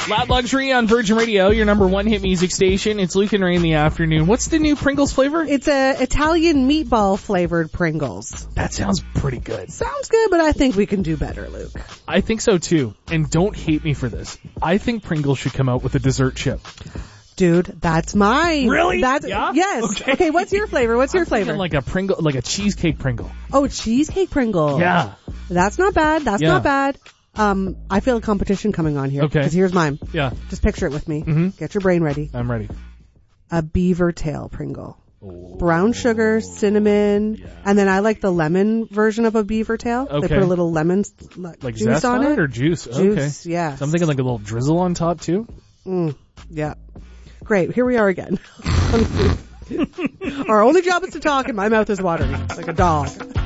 Loud Luxury on Virgin Radio, your number one hit music station. It's Luke and Ray in the afternoon. What's the new Pringles flavor? It's a Italian meatball flavored Pringles. That sounds pretty good. Sounds good, but I think we can do better, Luke. I think so too. And don't hate me for this. I think Pringles should come out with a dessert chip. Dude, that's mine. Really? Yeah? Yes. Okay, what's your flavor? What's your flavor? Like a Pringle, like a cheesecake Pringle. Oh, cheesecake Pringle. Yeah. That's not bad. That's not bad. I feel a competition coming on here. Okay. Because here's mine. Yeah. Just picture it with me. Mm-hmm. Get your brain ready. I'm ready. A beaver tail Pringle. Oh. Brown sugar, cinnamon, and then I like the lemon version of a beaver tail. Okay. They put a little lemon Like juice zest on it. or juice? Juice, okay. yeah. So I'm thinking like a little drizzle on top too. Yeah. Great. Here we are again. Our only job is to talk and my mouth is watering like a dog.